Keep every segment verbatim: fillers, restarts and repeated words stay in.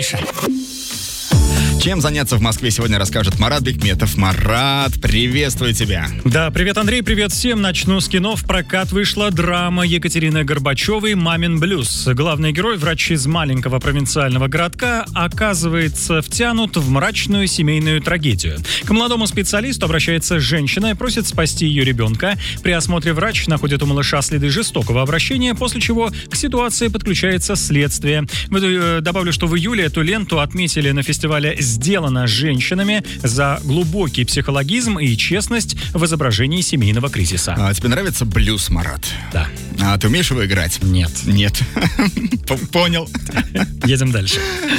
Чем заняться в Москве сегодня расскажет Марат Бекметов. Марат, приветствую тебя. Да, привет, Андрей, привет всем. Начну с кино. В прокат вышла драма Екатерины Горбачевой «Мамин блюз». Главный герой, врач из маленького провинциального городка, оказывается втянут в мрачную семейную трагедию. К молодому специалисту обращается женщина и просит спасти ее ребенка. При осмотре врач находит у малыша следы жестокого обращения, после чего к ситуации подключается следствие. Добавлю, что в июле эту ленту отметили на фестивале «Сделано женщинами» за глубокий психологизм и честность в изображении семейного кризиса. А тебе нравится блюз, Марат? Да. А ты умеешь его играть? Нет. Нет. Понял. Едем дальше.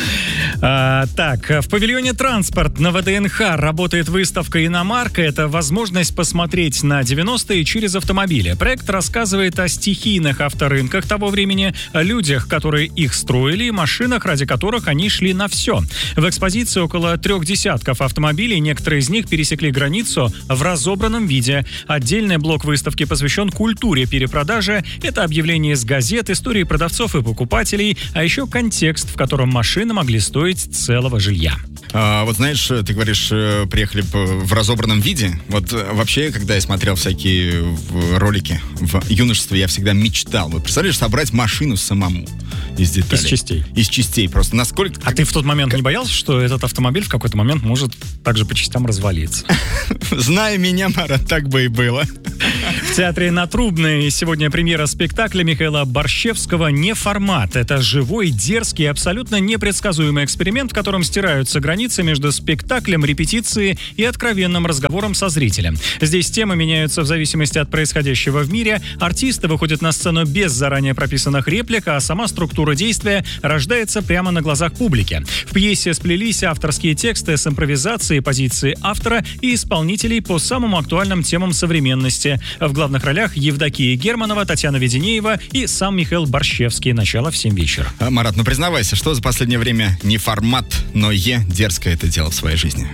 А, так, в павильоне «Транспорт» на ВДНХ работает выставка «Иномарка». Это возможность посмотреть на девяностые через автомобили. Проект рассказывает о стихийных авторынках того времени, о людях, которые их строили, и машинах, ради которых они шли на все. В экспозиции около трех десятков автомобилей, некоторые из них пересекли границу в разобранном виде. Отдельный блок выставки посвящен культуре перепродажи. Это объявления из газет, истории продавцов и покупателей, а еще контекст, в котором машины могли стоить целого жилья. А, вот знаешь, ты говоришь, приехали в разобранном виде. Вот вообще, когда я смотрел всякие ролики в юношестве, я всегда мечтал. Вот представляешь, собрать машину самому из деталей. Из частей. Из частей. Просто насколько... А ты в тот момент не боялся, что этот автомобиль в какой-то момент может также по частям развалиться? Зная меня, Марат, так бы и было. В театре на Трубной сегодня премьера спектакля Михаила Борщевского «Неформат». Это живой, дерзкий, абсолютно непредсказуемый эксперимент, в котором стираются границы между спектаклем, репетицией и откровенным разговором со зрителем. Здесь темы меняются в зависимости от происходящего в мире. Артисты выходят на сцену без заранее прописанных реплик, а сама структура действия рождается прямо на глазах публики. В пьесе сплелись авторские тексты с импровизацией, позиции автора и исполнителей по самым актуальным темам современности. В главных ролях Евдокия Германова, Татьяна Веденеева и сам Михаил Борщевский. Начало в семь вечера. А, Марат, ну признавайся, что за последнее время не формат, но е дерзко это делал в своей жизни?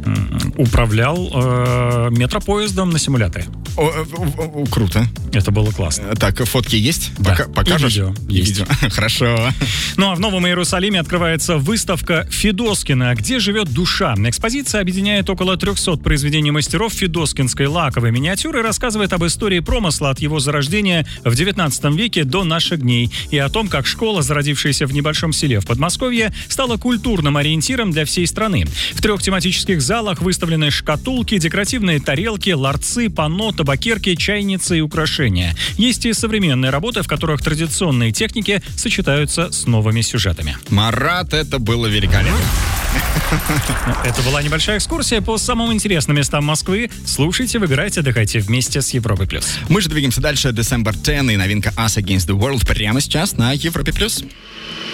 Управлял э, метропоездом на симуляторе. О, о, о, круто. Это было классно. Так, фотки есть? Да. Пока, покажешь? И видео И есть. видео. Хорошо. Ну а в Новом Иерусалиме открывается выставка Федоскина «Где живет душа». Экспозиция объединяет около трехсот произведений мастеров федоскинской лаковой миниатюры и рассказывает об истории промысла от его зарождения в девятнадцатом веке до наших дней и о том, как школа, зародившаяся в небольшом селе в Подмосковье, стала культурным ориентиром для всей страны. В трех тематических залах выставлены шкатулки, декоративные тарелки, ларцы, панно, табакерки, чайницы и украшения. Есть и современные работы, в которых традиционные техники сочетаются с новыми сюжетами. Марат, это было великолепно. Это была небольшая экскурсия по самым интересным местам Москвы. Слушайте, выбирайте, отдыхайте вместе с Европой плюс. Мы же двигаемся дальше. December tenth и новинка Us Against the World прямо сейчас на Европе плюс.